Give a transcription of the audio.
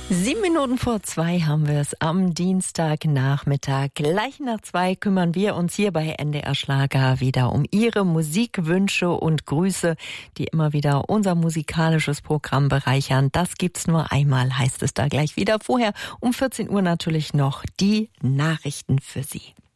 7 Minuten vor 2 haben wir es am Dienstagnachmittag. Gleich nach 2 kümmern wir uns hier bei NDR Schlager wieder um Ihre Musikwünsche und Grüße, die immer wieder unser musikalisches Programm bereichern. Das gibt's nur einmal, heißt es da gleich wieder. Vorher um 14 Uhr natürlich noch die Nachrichten für Sie.